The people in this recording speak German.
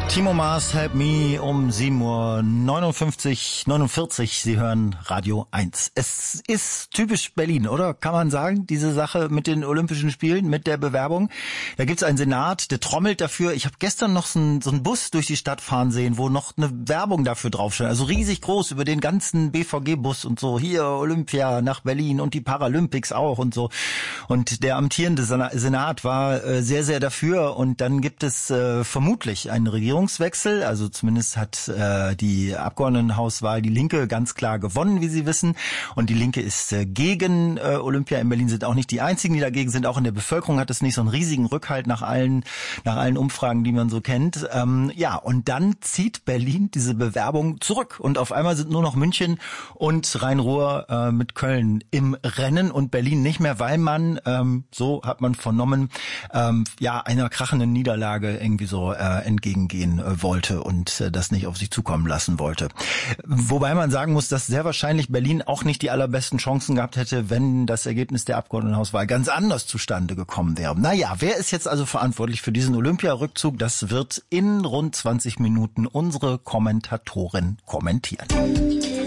Timo Maas, Help Me um 7:59 Uhr 49. Sie hören Radio 1. Es ist typisch Berlin, oder? Kann man sagen, diese Sache mit den Olympischen Spielen, mit der Bewerbung. Da gibt's einen Senat, der trommelt dafür. Ich habe gestern noch so einen Bus durch die Stadt fahren sehen, wo noch eine Werbung dafür draufsteht. Also riesig groß über den ganzen BVG-Bus und so. Hier Olympia nach Berlin und die Paralympics auch und so. Und der amtierende Senat war sehr, sehr dafür. Und dann gibt es vermutlich einen Regierungswechsel, also zumindest hat die Abgeordnetenhauswahl die Linke ganz klar gewonnen, wie Sie wissen. Und die Linke ist gegen Olympia in Berlin, sind auch nicht die einzigen, die dagegen sind. Auch in der Bevölkerung hat es nicht so einen riesigen Rückhalt nach allen Umfragen, die man so kennt. Und dann zieht Berlin diese Bewerbung zurück. Und auf einmal sind nur noch München und Rhein-Ruhr mit Köln im Rennen und Berlin nicht mehr, weil man, so hat man vernommen, einer krachenden Niederlage irgendwie so entgegengehen wollte und das nicht auf sich zukommen lassen wollte. Wobei man sagen muss, dass sehr wahrscheinlich Berlin auch nicht die allerbesten Chancen gehabt hätte, wenn das Ergebnis der Abgeordnetenhauswahl ganz anders zustande gekommen wäre. Naja, wer ist jetzt also verantwortlich für diesen Olympiarückzug? Das wird in rund 20 Minuten unsere Kommentatorin kommentieren.